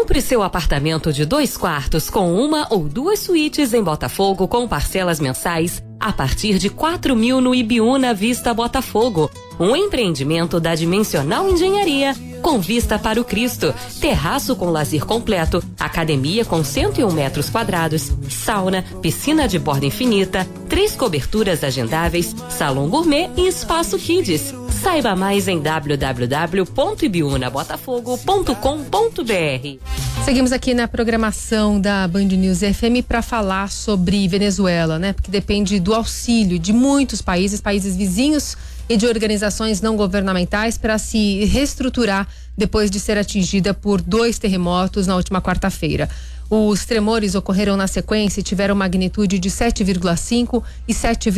Compre seu apartamento de 2 quartos com 1 ou 2 suítes em Botafogo com parcelas mensais a partir de 4.000 no Ibiúna Vista Botafogo. Um empreendimento da Dimensional Engenharia, com vista para o Cristo, terraço com lazer completo, academia com 101 metros quadrados, sauna, piscina de borda infinita, 3 coberturas agendáveis, salão gourmet e espaço kids. Saiba mais em www.ibiunabotafogo.com.br. Seguimos aqui na programação da Band News FM para falar sobre Venezuela, né? Porque depende do auxílio de muitos países vizinhos e de organizações não governamentais para se reestruturar depois de ser atingida por 2 terremotos na última quarta-feira. Os tremores ocorreram na sequência e tiveram magnitude de 7,5 e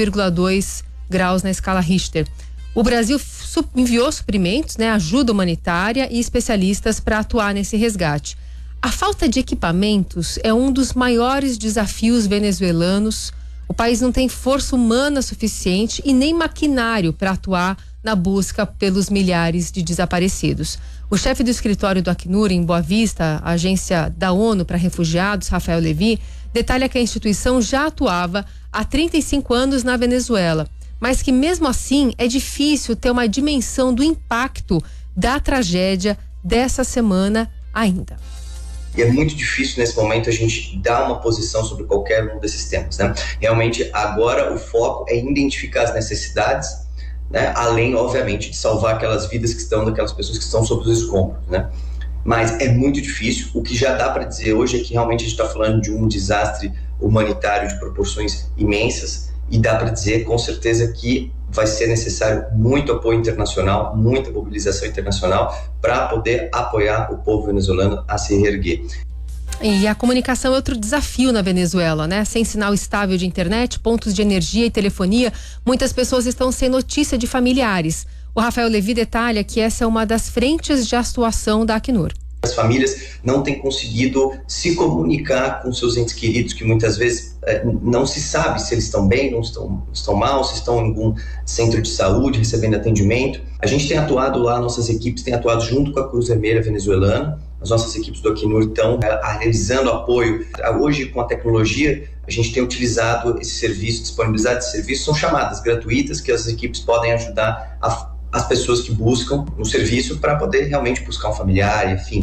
7,2 graus na escala Richter. O Brasil enviou suprimentos, né, ajuda humanitária e especialistas para atuar nesse resgate. A falta de equipamentos é um dos maiores desafios venezuelanos. O país não tem força humana suficiente e nem maquinário para atuar na busca pelos milhares de desaparecidos. O chefe do escritório do Acnur em Boa Vista, a agência da ONU para refugiados, Rafael Levi, detalha que a instituição já atuava há 35 anos na Venezuela, mas que mesmo assim é difícil ter uma dimensão do impacto da tragédia dessa semana ainda. E é muito difícil nesse momento a gente dar uma posição sobre qualquer um desses temas, né? Realmente agora o foco é identificar as necessidades, né? Além, obviamente, de salvar aquelas vidas que estão, daquelas pessoas que estão sob os escombros, né? Mas é muito difícil. O que já dá para dizer hoje é que realmente a gente está falando de um desastre humanitário de proporções imensas, e dá para dizer com certeza que vai ser necessário muito apoio internacional, muita mobilização internacional para poder apoiar o povo venezuelano a se reerguer. E a comunicação é outro desafio na Venezuela, né? Sem sinal estável de internet, pontos de energia e telefonia, muitas pessoas estão sem notícia de familiares. O Rafael Levi detalha que essa é uma das frentes de atuação da Acnur. As famílias não têm conseguido se comunicar com seus entes queridos, que muitas vezes não se sabe se eles estão bem, não estão mal, se estão em algum centro de saúde recebendo atendimento. A gente tem atuado lá, nossas equipes têm atuado junto com a Cruz Vermelha venezuelana, as nossas equipes do Acnur estão realizando apoio. Hoje, com a tecnologia, a gente tem utilizado esse serviço, disponibilizado esse serviço, são chamadas gratuitas que as equipes podem ajudar as pessoas que buscam no serviço para poder realmente buscar um familiar, enfim.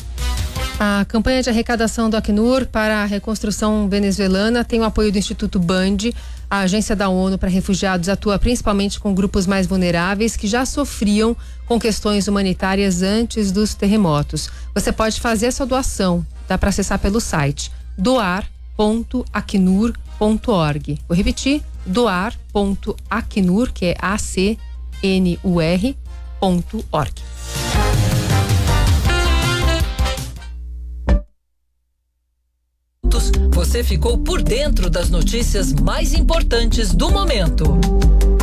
A campanha de arrecadação do Acnur para a reconstrução venezuelana tem o apoio do Instituto Band. A agência da ONU para refugiados atua principalmente com grupos mais vulneráveis que já sofriam com questões humanitárias antes dos terremotos. Você pode fazer a sua doação, dá para acessar pelo site doar.acnur.org. Vou repetir, doar.acnur, que é ACNUR.org. Você ficou por dentro das notícias mais importantes do momento.